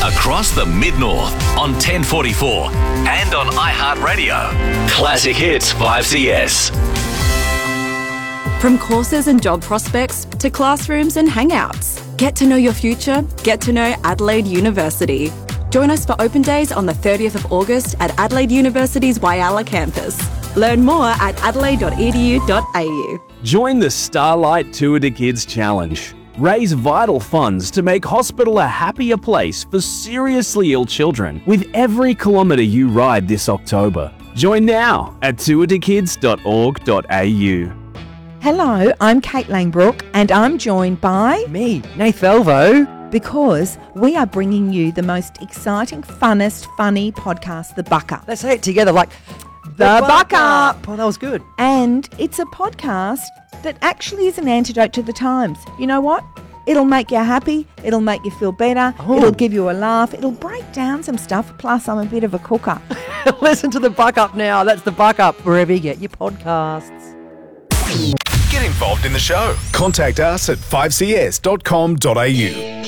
Across the Mid-North on 1044 and on iHeartRadio. Classic Hits 5CS. From courses and job prospects to classrooms and hangouts, get to know your future, get to know Adelaide University. Join us for open days on the 30th of August at Adelaide University's Whyalla campus. Learn more at adelaide.edu.au. Join the Starlight Tour to Kids Challenge. Raise vital funds to make hospital a happier place for seriously ill children with every kilometre you ride this October. Join now at tourtokids.org.au. Hello, I'm Kate Langbrook and I'm joined by... Me, Nath Elvo. Because we are bringing you the most exciting, funnest, funny podcast, The Buck Up. Let's say it together like... The Buck Up. Oh, that was good. And it's a podcast that actually is an antidote to the times. You know what? It'll make you happy. It'll make you feel better. Oh. It'll give you a laugh. It'll break down some stuff. Plus, I'm a bit of a cooker. Listen to The Buck Up now. That's The Buck Up, wherever you get your podcasts. Get involved in the show. Contact us at 5cs.com.au.